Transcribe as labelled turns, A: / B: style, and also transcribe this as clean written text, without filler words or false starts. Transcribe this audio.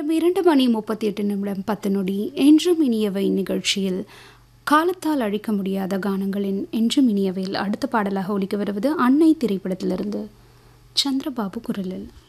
A: நேரம் 2:38 10 நொடி. என்றும் இனியவை நிகழ்ச்சியில் காலத்தால் அழிக்க முடியாத கானங்களின் என்றும் இனியவையில் அடுத்த பாடலாக ஒலிக்க வருவது அன்னை திரைப்படத்திலிருந்து சந்திரபாபு குரலில்.